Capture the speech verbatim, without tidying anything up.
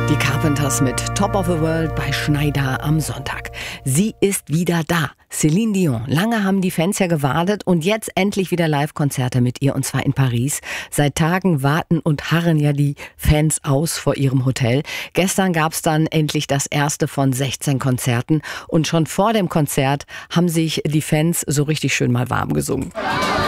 Die Carpenters mit Top of the World bei Schneider am Sonntag. Sie ist wieder da. Céline Dion. Lange haben die Fans ja gewartet und jetzt endlich wieder Live-Konzerte mit ihr, und zwar in Paris. Seit Tagen warten und harren ja die Fans aus vor ihrem Hotel. Gestern gab es dann endlich das erste von sechzehn Konzerten und schon vor dem Konzert haben sich die Fans so richtig schön mal warm gesungen.